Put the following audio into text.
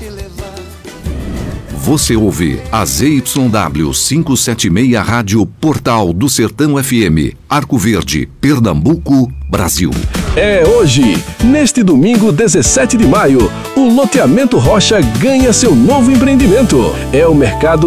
Você ouve a ZYW 576 Rádio Portal do Sertão FM, Arco Verde, Pernambuco, Brasil. É hoje, neste domingo 17 de maio, o Loteamento Rocha ganha seu novo empreendimento. É o mercado